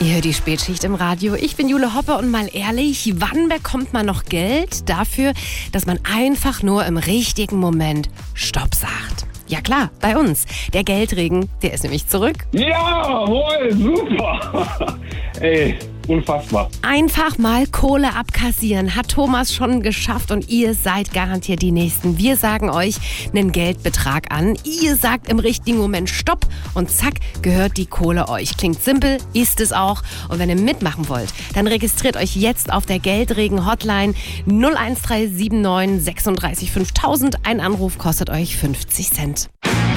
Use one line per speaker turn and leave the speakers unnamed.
Ihr hört die Spätschicht im Radio. Ich bin Jule Hoppe und mal ehrlich, wann bekommt man noch Geld dafür, dass man einfach nur im richtigen Moment Stopp sagt? Ja klar, bei uns. Der Geldregen, der ist nämlich zurück.
Jawohl, super. Ey, unfassbar.
Einfach mal Kohle abkassieren, hat Thomas schon geschafft und ihr seid garantiert die Nächsten. Wir sagen euch einen Geldbetrag an. Ihr sagt im richtigen Moment Stopp und zack, gehört die Kohle euch. Klingt simpel, ist es auch. Und wenn ihr mitmachen wollt, dann registriert euch jetzt auf der Geldregen-Hotline 01379 36 5000. Ein Anruf kostet euch 50 Cent.